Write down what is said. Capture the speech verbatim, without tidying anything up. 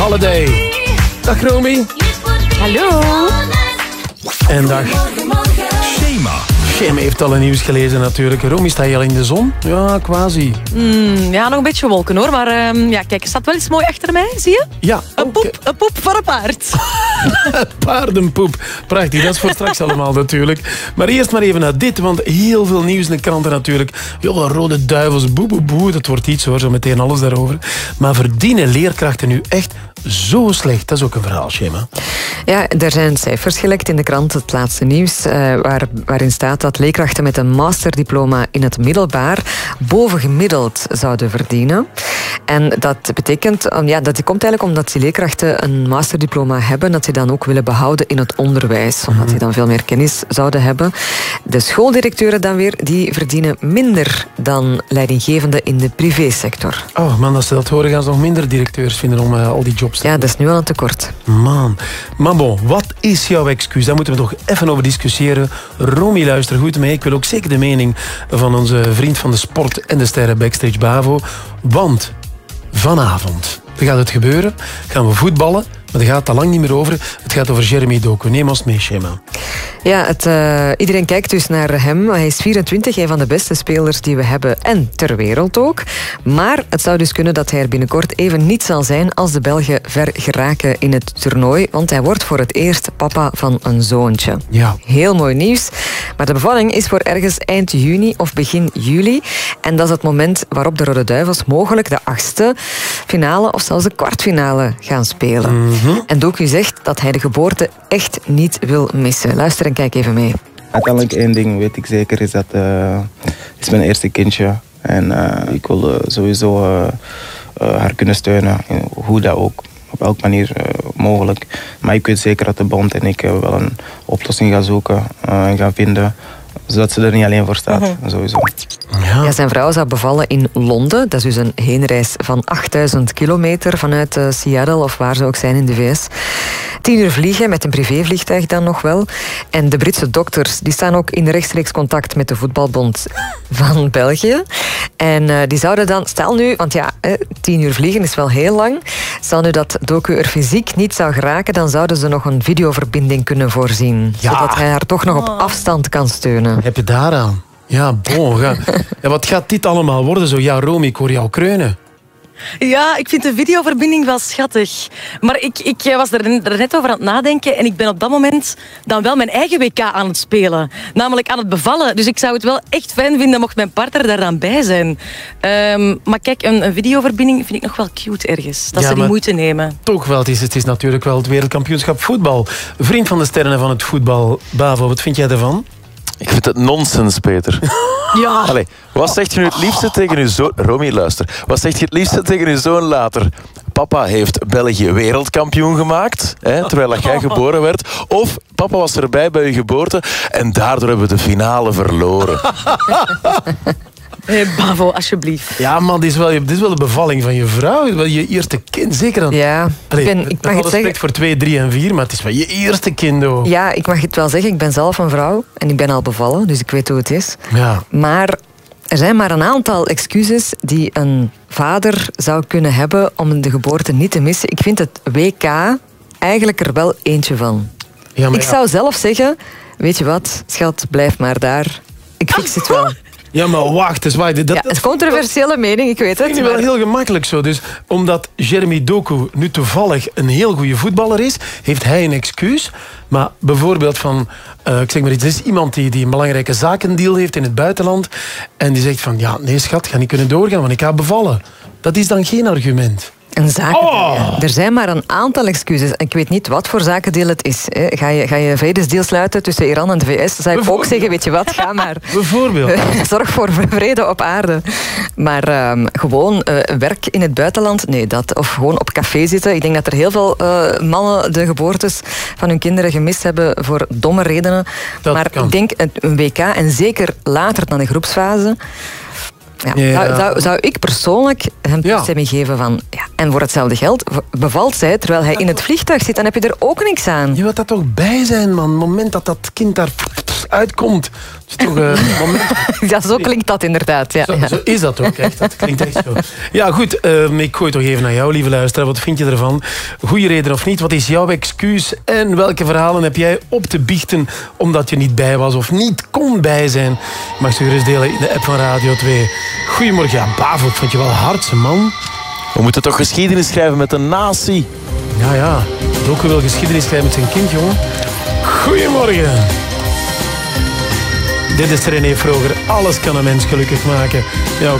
Holiday. Dag Romy. Hallo. En dag Shema. Shema heeft al een nieuws gelezen natuurlijk. Romy, sta je al in de zon? Ja, quasi. Mm, ja, nog een beetje wolken hoor. Maar um, ja, kijk, er staat wel iets mooi achter mij, zie je? Ja. Een poep, een poep voor een paard. Paardenpoep. Prachtig, dat is voor straks allemaal natuurlijk. Maar eerst maar even naar dit, want heel veel nieuws in de kranten natuurlijk. Ja, rode duivels, boe, boe, boe. Dat wordt iets hoor, zo meteen alles daarover. Maar verdienen leerkrachten nu echt zo slecht? Dat is ook een verhaal, Shema. Ja, er zijn cijfers gelekt in de krant, het laatste nieuws, uh, waar, waarin staat dat leerkrachten met een masterdiploma in het middelbaar bovengemiddeld zouden verdienen. En dat betekent, ja, dat komt eigenlijk omdat die leerkrachten een masterdiploma hebben, dat ze dan ook willen behouden in het onderwijs, omdat die dan veel meer kennis zouden hebben. De schooldirecteuren dan weer, die verdienen minder dan leidinggevenden in de privésector. Oh man, als ze dat horen, gaan ze nog minder directeurs vinden om uh, al die jobs te doen. Ja, dat is nu al een tekort. Man. Maar bon, wat is jouw excuus? Daar moeten we toch even over discussiëren. Romy, luister goed mee. Ik wil ook zeker de mening van onze vriend van de sport en de sterren Backstage Bavo. Want vanavond gaat het gebeuren. Gaan we voetballen. Maar daar gaat het al lang niet meer over. Het gaat over Jeremy Doku. Neem ons mee, Shema. Ja, het, uh, iedereen kijkt dus naar hem. Hij is vierentwintig, een van de beste spelers die we hebben. En ter wereld ook. Maar het zou dus kunnen dat hij er binnenkort even niet zal zijn als de Belgen ver geraken in het toernooi. Want hij wordt voor het eerst papa van een zoontje. Ja. Heel mooi nieuws. Maar de bevalling is voor ergens eind juni of begin juli. En dat is het moment waarop de Rode Duivels mogelijk de achtste finale of zelfs de kwartfinale gaan spelen. Mm-hmm. En Doku zegt dat hij de geboorte echt niet wil missen. Luister en kijk even mee. Uiteindelijk één ding weet ik zeker, is dat uh, het is mijn eerste kindje. En uh, ik wil uh, sowieso uh, uh, haar kunnen steunen, hoe dat ook. Op elke manier uh, mogelijk. Maar ik weet zeker dat de bond en ik uh, wel een oplossing gaan zoeken uh, en gaan vinden. Zodat ze er niet alleen voor staat, mm-hmm. sowieso. Ja. Ja, zijn vrouw zou bevallen in Londen. Dat is dus een heenreis van achtduizend kilometer vanuit uh, Seattle of waar ze ook zijn in de V S. Tien uur vliegen, met een privévliegtuig dan nog wel. En de Britse dokters die staan ook in rechtstreeks contact met de voetbalbond van België. En uh, die zouden dan, stel nu, want ja, eh, tien uur vliegen is wel heel lang. Stel nu dat Doku er fysiek niet zou geraken, dan zouden ze nog een videoverbinding kunnen voorzien. Ja. Zodat hij haar toch nog op afstand kan steunen. Heb je daaraan? Ja, bon. Ga. Ja, wat gaat dit allemaal worden? Zo, ja, Romy, ik hoor jou kreunen. Ja, ik vind de videoverbinding wel schattig. Maar ik, ik was er net over aan het nadenken en ik ben op dat moment dan wel mijn eigen W K aan het spelen. Namelijk aan het bevallen. Dus ik zou het wel echt fijn vinden mocht mijn partner daar dan bij zijn. Um, maar kijk, een, een videoverbinding vind ik nog wel cute ergens. Dat ja, ze die moeite nemen. Toch wel, het is, het is natuurlijk wel het wereldkampioenschap voetbal. Vriend van de sterren van het voetbal, Bavo, wat vind jij ervan? Ik vind het nonsens, Peter. Ja. Allee, wat zegt je nu het liefste tegen uw zoon... Romy, luister. Wat zegt je het liefste tegen uw zoon later? Papa heeft België wereldkampioen gemaakt, hè, terwijl jij geboren werd. Of papa was erbij bij uw geboorte en daardoor hebben we de finale verloren. Hey, Bavo, alsjeblieft. Ja, man, dit is, wel, dit is wel de bevalling van je vrouw. Het is wel je eerste kind, zeker dan. Ja, Allee, ik, ben, ik mag het zeggen. voor twee, drie en vier, maar het is wel je eerste kind, hoor. Ja, ik mag het wel zeggen. Ik ben zelf een vrouw en ik ben al bevallen, dus ik weet hoe het is. Ja. Maar er zijn maar een aantal excuses die een vader zou kunnen hebben om de geboorte niet te missen. Ik vind het W K eigenlijk er wel eentje van. Ja, maar ik ja. zou zelf zeggen, weet je wat, schat, blijf maar daar. Ik fix het wel. Ja, maar wacht eens. Wacht, dat, ja, het is een controversiële mening, ik weet het. Het is wel heel gemakkelijk zo. Dus omdat Jeremy Doku nu toevallig een heel goede voetballer is, heeft hij een excuus. Maar bijvoorbeeld van, uh, ik zeg maar iets, er is iemand die, die een belangrijke zakendeal heeft in het buitenland en die zegt van, ja, nee schat, ga niet kunnen doorgaan, want ik ga bevallen. Dat is dan geen argument. Een zakendeel. Oh. Er zijn maar een aantal excuses. Ik weet niet wat voor zakendeel het is. Ga je, ga je vredesdeal sluiten tussen Iran en de V S? Dan zou ik ook zeggen, weet je wat, ga maar. Bijvoorbeeld. Zorg voor vrede op aarde. Maar um, gewoon uh, werk in het buitenland, nee, dat. Of gewoon op café zitten. Ik denk dat er heel veel uh, mannen de geboortes van hun kinderen gemist hebben voor domme redenen. Dat maar kan. Ik denk een W K, en zeker later dan de groepsfase, Ja. Ja. Zou, zou, zou ik persoonlijk hem Ja. toestemming geven van... Ja, en voor hetzelfde geld bevalt zij terwijl hij in het vliegtuig zit, dan heb je er ook niks aan. Je wilt dat toch bij zijn, man. Het moment dat dat kind daar uitkomt. Het is toch een moment... Ja, zo klinkt dat inderdaad. Ja. Zo, zo is dat ook, echt. Dat klinkt echt zo. Ja, goed. Uh, ik gooi toch even naar jou, lieve luisteraar. Wat vind je ervan? Goeie reden of niet? Wat is jouw excuus? En welke verhalen heb jij op te biechten omdat je niet bij was of niet kon bij zijn? Je mag ze gerust delen in de app van Radio twee. Goedemorgen. Ja, Bavo, ik vond je wel hardse, man. We moeten toch geschiedenis schrijven met een natie? Ja, ja. Doku wil geschiedenis schrijven met zijn kind, jongen. Goedemorgen. Dit is René Vroger. Alles kan een mens gelukkig maken. Ja,